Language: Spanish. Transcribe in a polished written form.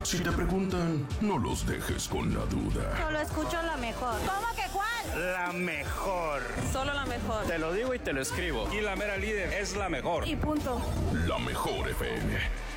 Si te preguntan, no los dejes con la duda. Solo escucho la mejor. ¿Cómo que cuál? La mejor. Solo la mejor. Te lo digo y te lo escribo. Y la mera líder es la mejor. Y punto. La mejor FM.